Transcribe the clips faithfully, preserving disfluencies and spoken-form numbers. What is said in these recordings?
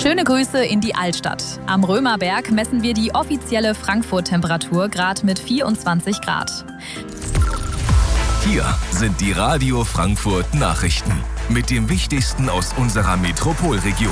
Schöne Grüße in die Altstadt. Am Römerberg messen wir die offizielle Frankfurt-Temperatur gerade mit vierundzwanzig Grad. Hier sind die Radio Frankfurt Nachrichten mit dem Wichtigsten aus unserer Metropolregion.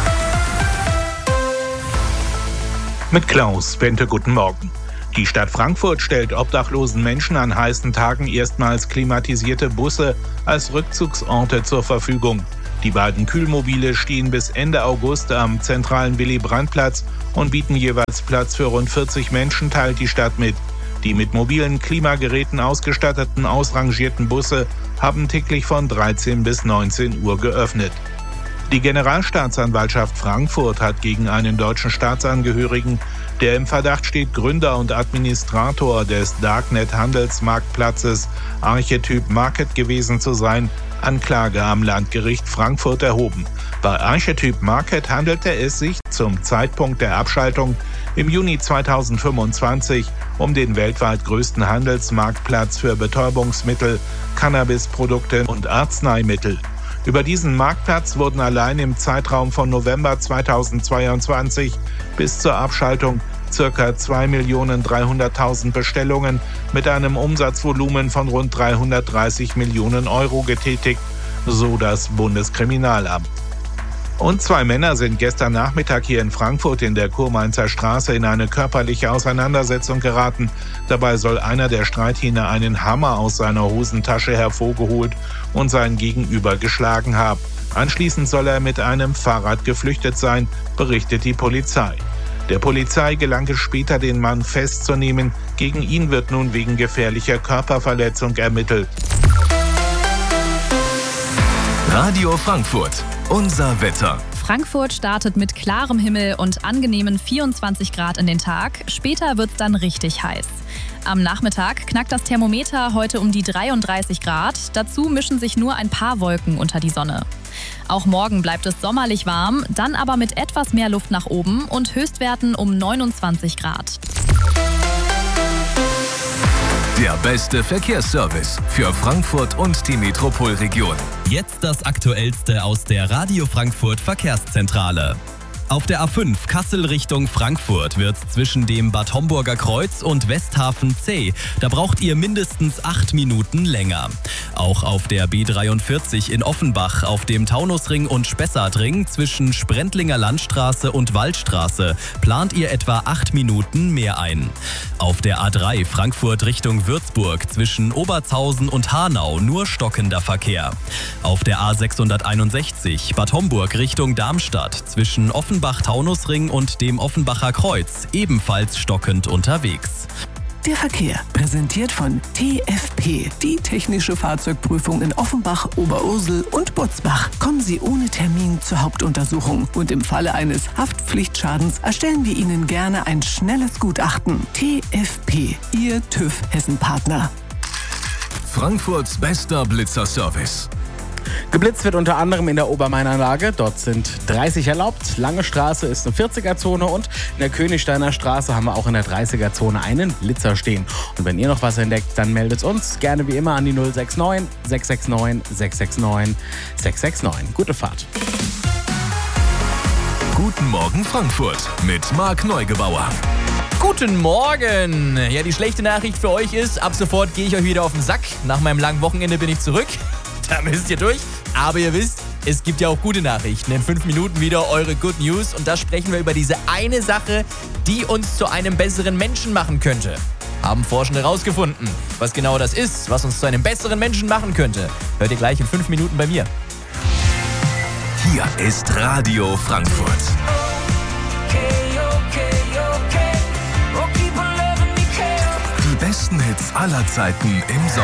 Mit Klaus Bente, guten Morgen. Die Stadt Frankfurt stellt obdachlosen Menschen an heißen Tagen erstmals klimatisierte Busse als Rückzugsorte zur Verfügung. Die beiden Kühlmobile stehen bis Ende August am zentralen Willy-Brandt-Platz und bieten jeweils Platz für rund vierzig Menschen, teilt die Stadt mit. Die mit mobilen Klimageräten ausgestatteten ausrangierten Busse haben täglich von dreizehn bis neunzehn Uhr geöffnet. Die Generalstaatsanwaltschaft Frankfurt hat gegen einen deutschen Staatsangehörigen, der im Verdacht steht, Gründer und Administrator des Darknet-Handelsmarktplatzes Archetyp Market gewesen zu sein, Anklage am Landgericht Frankfurt erhoben. Bei Archetyp Market handelte es sich zum Zeitpunkt der Abschaltung im Juni zweitausendfünfundzwanzig um den weltweit größten Handelsmarktplatz für Betäubungsmittel, Cannabisprodukte und Arzneimittel. Über diesen Marktplatz wurden allein im Zeitraum von November zweitausendzweiundzwanzig bis zur Abschaltung ca. zwei Millionen dreihunderttausend Bestellungen mit einem Umsatzvolumen von rund dreihundertdreißig Millionen Euro getätigt, so das Bundeskriminalamt. Und zwei Männer sind gestern Nachmittag hier in Frankfurt in der Kurmainzer Straße in eine körperliche Auseinandersetzung geraten. Dabei soll einer der Streithähne einen Hammer aus seiner Hosentasche hervorgeholt und sein Gegenüber geschlagen haben. Anschließend soll er mit einem Fahrrad geflüchtet sein, berichtet die Polizei. Der Polizei gelang es später, den Mann festzunehmen. Gegen ihn wird nun wegen gefährlicher Körperverletzung ermittelt. Radio Frankfurt, unser Wetter. Frankfurt startet mit klarem Himmel und angenehmen vierundzwanzig Grad in den Tag. Später wird es dann richtig heiß. Am Nachmittag knackt das Thermometer heute um die dreiunddreißig Grad. Dazu mischen sich nur ein paar Wolken unter die Sonne. Auch morgen bleibt es sommerlich warm, dann aber mit etwas mehr Luft nach oben und Höchstwerten um neunundzwanzig Grad. Der beste Verkehrsservice für Frankfurt und die Metropolregion. Jetzt das Aktuellste aus der Radio Frankfurt Verkehrszentrale. Auf der A fünf Kassel Richtung Frankfurt wird zwischen dem Bad Homburger Kreuz und Westhafen zäh. Da braucht ihr mindestens acht Minuten länger. Auch auf der B dreiundvierzig in Offenbach auf dem Taunusring und Spessartring zwischen Sprendlinger Landstraße und Waldstraße plant ihr etwa acht Minuten mehr ein. Auf der A drei Frankfurt Richtung Würzburg zwischen Obertshausen und Hanau nur stockender Verkehr. Auf der A sechshunderteinundsechzig Bad Homburg Richtung Darmstadt zwischen Offenbach Taunusring und dem Offenbacher Kreuz ebenfalls stockend unterwegs. Der Verkehr präsentiert von T F P, die technische Fahrzeugprüfung in Offenbach, Oberursel und Butzbach. Kommen Sie ohne Termin zur Hauptuntersuchung und im Falle eines Haftpflichtschadens erstellen wir Ihnen gerne ein schnelles Gutachten. T F P, Ihr TÜV Hessen-Partner. Frankfurts bester Blitzerservice. Geblitzt wird unter anderem in der Obermainanlage. Dort sind dreißig erlaubt. Lange Straße ist eine vierziger-Zone und in der Königsteiner Straße haben wir auch in der dreißiger-Zone einen Blitzer stehen. Und wenn ihr noch was entdeckt, dann meldet uns gerne wie immer an die null sechs neun, sechs sechs neun, sechs sechs neun, sechs sechs neun. Gute Fahrt. Guten Morgen Frankfurt mit Marc Neugebauer. Guten Morgen! Ja, die schlechte Nachricht für euch ist, ab sofort gehe ich euch wieder auf den Sack. Nach meinem langen Wochenende bin ich zurück. Da müsst ihr durch. Aber ihr wisst, es gibt ja auch gute Nachrichten. In fünf Minuten wieder eure Good News. Und da sprechen wir über diese eine Sache, die uns zu einem besseren Menschen machen könnte. Haben Forschende herausgefunden. Was genau das ist, was uns zu einem besseren Menschen machen könnte, hört ihr gleich in fünf Minuten bei mir. Hier ist Radio Frankfurt. Die besten Hits aller Zeiten im Sommer.